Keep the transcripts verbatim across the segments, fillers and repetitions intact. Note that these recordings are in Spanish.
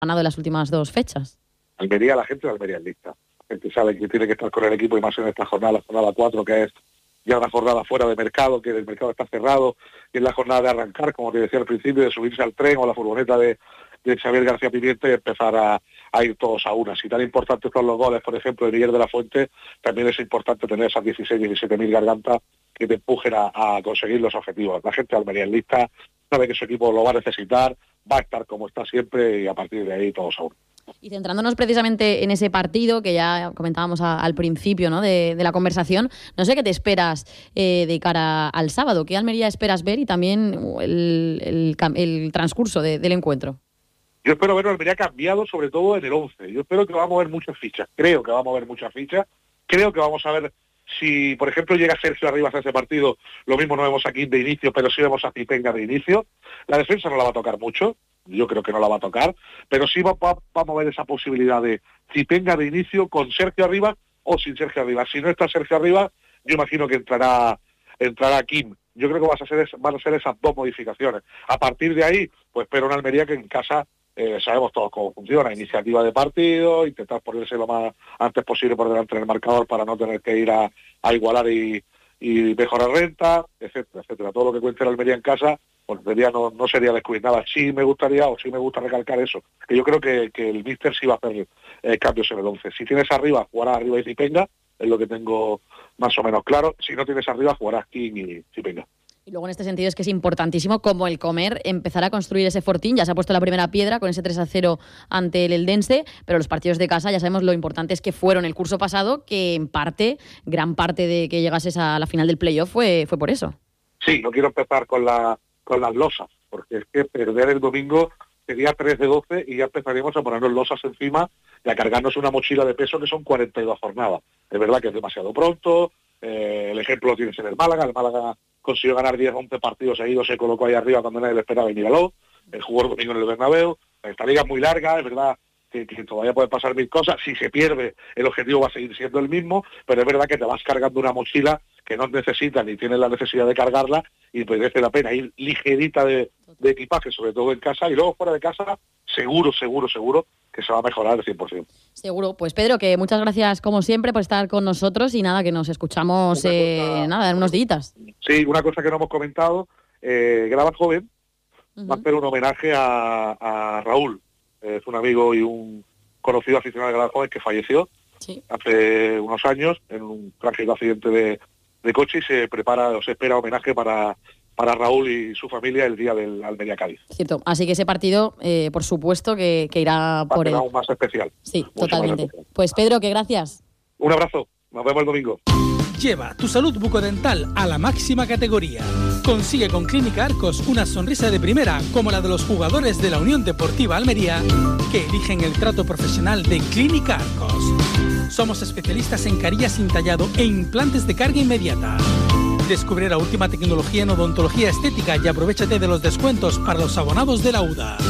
ganado en las últimas dos fechas. Almería, la gente de Almería es lista. La gente sabe que tiene que estar con el equipo y más en esta jornada, la jornada cuatro, que es ya una jornada fuera de mercado, que el mercado está cerrado, y es la jornada de arrancar, como te decía al principio, de subirse al tren o a la furgoneta de, de Xavier García Pimienta y empezar a, a ir todos a una. Si tan importantes son los goles, por ejemplo, de Miguel de la Fuente, también es importante tener esas dieciséis, diecisiete mil gargantas que te empujen a, a conseguir los objetivos. La gente de Almería es lista, sabe que su equipo lo va a necesitar, va a estar como está siempre y a partir de ahí todos a uno. Y centrándonos precisamente en ese partido que ya comentábamos a, al principio, ¿no?, de, de la conversación, no sé qué te esperas eh, de cara al sábado, qué Almería esperas ver y también el, el, el transcurso de, del encuentro. Yo espero ver a Almería cambiado, sobre todo en el once. Yo espero que vamos a ver muchas fichas, creo que vamos a ver muchas fichas, creo que vamos a ver si, por ejemplo, llega Sergio Arribas a ese partido, lo mismo no vemos aquí de inicio, pero sí vemos a Zipenga de inicio. La defensa no la va a tocar mucho, yo creo que no la va a tocar, pero sí va, va, vamos a ver esa posibilidad de Zipenga de inicio con Sergio Arribas o sin Sergio Arribas. Si no está Sergio Arribas, yo imagino que entrará entrará Kim. Yo creo que van a ser, van a ser esas dos modificaciones. A partir de ahí, pues espero una Almería que en casa eh, sabemos todos cómo funciona, iniciativa de partido, intentar ponerse lo más antes posible por delante del marcador para no tener que ir a, a igualar y, y mejorar renta, etcétera, etcétera. Todo lo que cuente la Almería en casa, pues sería, no, no sería descubrir nada. Sí me gustaría, o sí me gusta recalcar eso, que yo creo que, que el míster sí va a hacer eh, cambios en el once. Si tienes arriba, jugará arriba y Zipenga, es lo que tengo más o menos claro. Si no tienes arriba, jugarás King y Zipenga. Y luego en este sentido es que es importantísimo, como el Comer, empezar a construir ese fortín. Ya se ha puesto la primera piedra con ese tres a cero ante el Eldense, pero los partidos de casa ya sabemos lo importantes que fueron el curso pasado, que en parte, gran parte de que llegases a la final del playoff fue, fue por eso. Sí, no quiero empezar con, la, con las losas, porque es que perder el domingo sería tres de doce y ya empezaríamos a ponernos losas encima y a cargarnos una mochila de peso que son cuarenta y dos jornadas. Es verdad que es demasiado pronto, eh, el ejemplo lo tienes en el Málaga, el Málaga consiguió ganar diez, once partidos seguidos, se colocó ahí arriba cuando nadie le esperaba y míralo, el jugó el domingo en el Bernabéu. Esta liga es muy larga, es verdad que, que todavía pueden pasar mil cosas. Si se pierde, el objetivo va a seguir siendo el mismo, pero es verdad que te vas cargando una mochila que no necesitas ni tienes la necesidad de cargarla y merece la pena ir ligerita de, de equipaje, sobre todo en casa, y luego fuera de casa, seguro, seguro, seguro que se va a mejorar al cien por ciento. Seguro. Pues Pedro, que muchas gracias como siempre por estar con nosotros y nada, que nos escuchamos eh, nada, en unos días. Sí, una cosa que no hemos comentado, eh, Graba Joven uh-huh. va a hacer un homenaje a, a Raúl, eh, es un amigo y un conocido aficionado de Graba Joven que falleció sí. hace unos años en un trágico accidente de, de coche y se prepara o se espera homenaje para para Raúl y su familia el día del Almería Cádiz. Cierto, así que ese partido, eh, por supuesto, que, que irá por él. Aún más especial. Sí, totalmente. Especial. Pues Pedro, que gracias. Un abrazo, nos vemos el domingo. Lleva tu salud bucodental a la máxima categoría. Consigue con Clínica Arcos una sonrisa de primera como la de los jugadores de la Unión Deportiva Almería que eligen el trato profesional de Clínica Arcos. Somos especialistas en carillas sin tallado e implantes de carga inmediata. Descubre la última tecnología en odontología estética y aprovechate de los descuentos para los abonados de la U D A.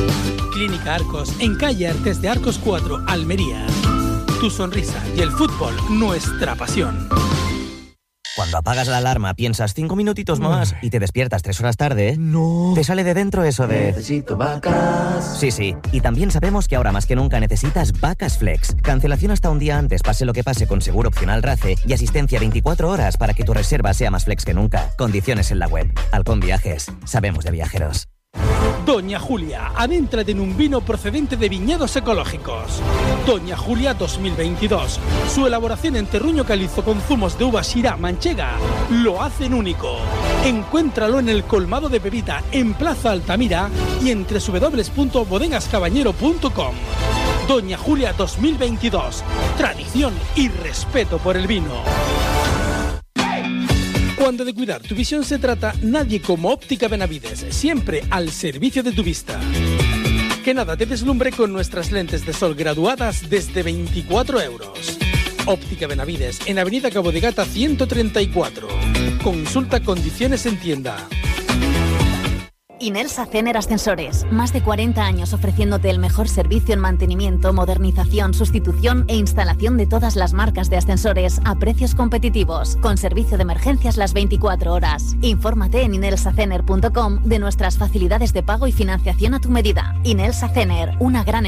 Clínica Arcos, en calle Artes de Arcos cuatro, Almería. Tu sonrisa y el fútbol, nuestra pasión. Cuando apagas la alarma piensas cinco minutitos más y te despiertas tres horas tarde, no. Te sale de dentro eso de... Necesito vacas. Sí, sí. Y también sabemos que ahora más que nunca necesitas Vacas Flex. Cancelación hasta un día antes, pase lo que pase, con seguro opcional RACE y asistencia veinticuatro horas para que tu reserva sea más flex que nunca. Condiciones en la web. Halcón Viajes. Sabemos de viajeros. Doña Julia, adéntrate en un vino procedente de viñedos ecológicos. Doña Julia dos mil veintidós. Su elaboración en terruño calizo con zumos de uva Syrah manchega lo hacen único. Encuéntralo en el colmado de Pepita en Plaza Altamira y en doble u doble u doble u punto bodegas cabañero punto com. Doña Julia dos mil veintidós. Tradición y respeto por el vino. Cuando de cuidar tu visión se trata, nadie como Óptica Benavides, siempre al servicio de tu vista. Que nada te deslumbre con nuestras lentes de sol graduadas desde veinticuatro euros. Óptica Benavides, en Avenida Cabo de Gata ciento treinta y cuatro. Consulta condiciones en tienda. Inelsa Cener Ascensores, más de cuarenta años ofreciéndote el mejor servicio en mantenimiento, modernización, sustitución e instalación de todas las marcas de ascensores a precios competitivos, con servicio de emergencias las veinticuatro horas. Infórmate en inelsa cener punto com de nuestras facilidades de pago y financiación a tu medida. Inelsa Cener, una gran